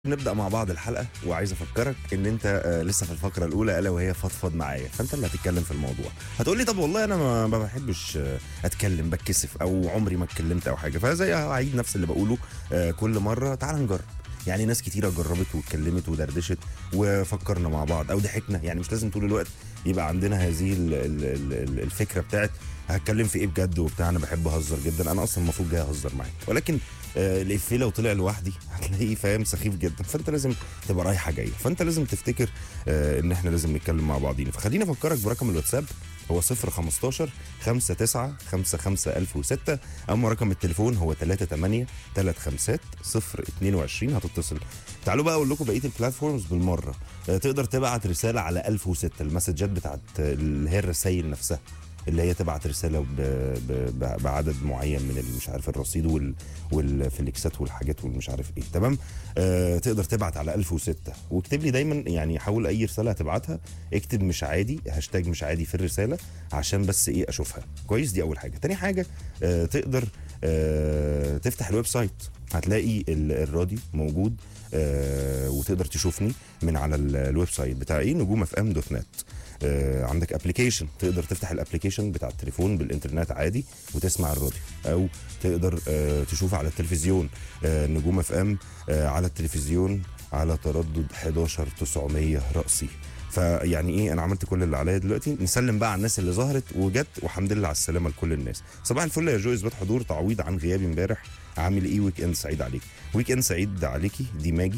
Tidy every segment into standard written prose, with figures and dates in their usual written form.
نبدأ مع بعض الحلقة وعايز أفكرك إن أنت لسه في الفقرة الأولى ألا وهي فضفض معايا، فأنت اللي هتتكلم في الموضوع. هتقولي طب والله أنا ما بحبش أتكلم، بتكسف أو عمري ما اتكلمت أو حاجة، فزي هعيد نفس اللي بقوله كل مرة. تعال نجرب. يعني ناس كتيرة جربت واتكلمت ودردشت وفكرنا مع بعض أو ضحكنا، يعني مش لازم طول الوقت يبقى عندنا هذه الفكرة بتاعت هتكلم في إيه بجد وبتاع. أنا بحب أهزر جدا، أنا أصلا المفروض جاي أهزر معاك، ولكن الإفيه لو طلع لوحدي هتلاقيه فاهم سخيف جدا، فانت لازم تبقى رايحه جايه، فانت لازم تفتكر ان احنا لازم نتكلم مع بعضينا. فخليني افكرك برقم الواتساب، هو 015 59 55 1006، اما رقم التليفون هو 38 35 022. هتتصل. تعالوا بقى اقول لكم بقيه البلاتفورمز بالمره. تقدر تبعت رساله على 1006، المسجات بتاعت اللي هي الرسايل نفسها، اللي هي تبعت رساله بعدد معين من مش عارف الرصيد والفليكسات والحاجات والمش عارف ايه. تمام. تقدر تبعت على 1006 واكتب لي دايما، يعني حاول اي رساله هتبعتها اكتب مش عادي، هاشتاج مش عادي في الرساله، عشان بس ايه اشوفها كويس. دي اول حاجه. تاني حاجه تقدر تفتح الويب سايت، هتلاقي الراديو موجود، وتقدر تشوفني من على الويب سايت بتاع ايه نجوم اف ام دوت نت. عندك ابلكيشن، تقدر تفتح الابلكيشن بتاع التليفون بالانترنت عادي وتسمع الراديو، او تقدر تشوف على التلفزيون نجوم اف ام على التلفزيون على تردد 11900 رأسي. فيعني ايه، انا عملت كل اللي عليا دلوقتي. نسلم بقى على الناس اللي ظهرت وجت، والحمد لله على السلامه لكل الناس. صباح الفل يا جو، اثبات حضور تعويض عن غيابي امبارح. عامل ايه؟ ويك اند سعيد عليك. ويك اند سعيد عليكي دي ماجي.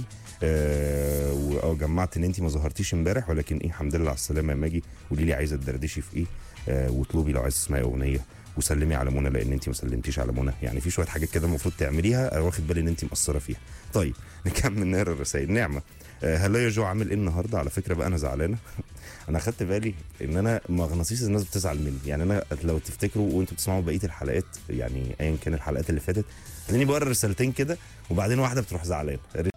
جمعت ان انت ما ظهرتيش امبارح، ولكن ايه الحمد لله على السلامه يا ماجي. قولي لي عايزه تدردشي في ايه، واطلبي لو عايزه تسمعي اغنيه، وسلمي على منى لان انت ما سلمتيش على منى. يعني في شويه حاجات كده المفروض تعمليها، واخد بالي ان انت مقصره فيها. طيب نكمل نقرا الرسائل. نعمه، هلا يا جو، عامل ايه النهارده؟ على فكره بقى انا زعلانه. انا خدت بالي ان انا مغناطيس الناس بتزعل مني. يعني انا لو تفتكروا وانتوا بتسمعوا بقيه الحلقات، يعني ايا كان الحلقات اللي فاتت، تلاقيني بقرا رسالتين كده وبعدين واحده بتروح زعلان.